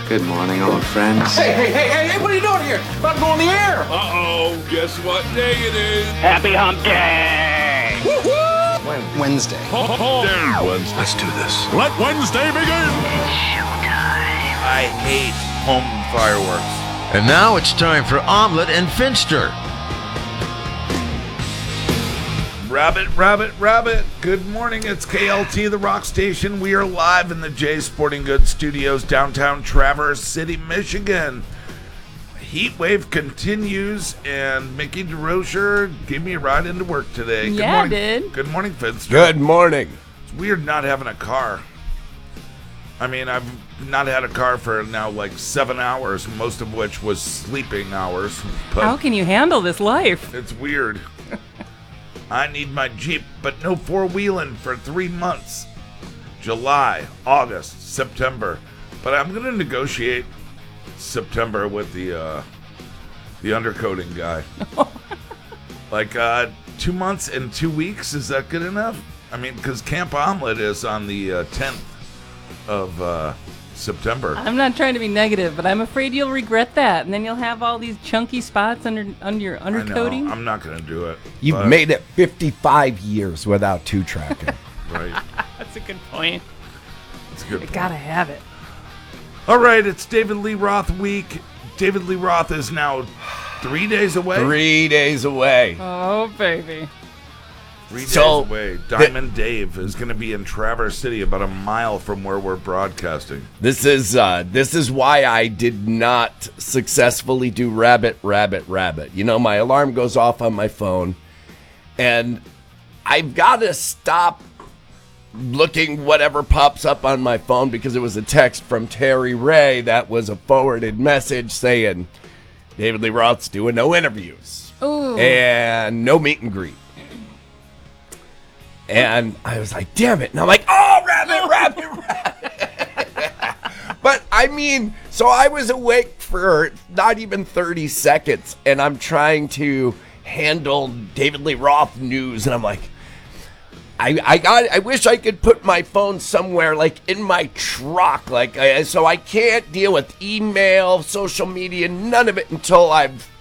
Good morning, old friends. Hey, what are you doing here? About to go on the air. Uh-oh, guess what day it is? Happy Hump Day! Woo-hoo! Wednesday. Wednesday. Let's do this. Let Wednesday begin! I hate home fireworks. And now it's time for Omelet and Finster. Rabbit. Good morning. It's KLT, the rock station. We are live in the Jay Sporting Goods Studios, downtown Traverse City, Michigan. Heat wave continues, and Mickey DeRocher gave me a ride into work today. Good morning. Did. Good morning, Finster. Good morning. It's weird not having a car. I mean, I've not had a car for now like 7 hours, most of which was sleeping hours. But How can you handle this life? it's weird. I need my Jeep, but no four-wheeling for 3 months. July, August, September. But I'm going to negotiate September with the undercoating guy. Like 2 months and 2 weeks, is that good enough? I mean, because Camp Omelet is on the 10th of September. I'm not trying to be negative, but I'm afraid you'll regret that, and then you'll have all these chunky spots under your I know, undercoating. I'm not going to do it. You've made it 55 years without two-tracking. Right. That's a good point. It's a good You point. gotta have it. All right, it's David Lee Roth week. David Lee Roth is now 3 days away. 3 days away. Oh, baby. 3 days So, away. Diamond Dave is going to be in Traverse City, about a mile from where we're broadcasting. This is why I did not successfully do rabbit. You know, my alarm goes off on my phone, and I've got to stop looking whatever pops up on my phone because it was a text from Terry Ray that was a forwarded message saying David Lee Roth's doing no interviews Ooh. and no meet and greet. And I was like, damn it. And I'm like, oh, rabbit. But I mean, so I was awake for not even 30 seconds, and I'm trying to handle David Lee Roth news, and I'm like, I wish I could put my phone somewhere, like in my truck, so I can't deal with email, social media, none of it until I've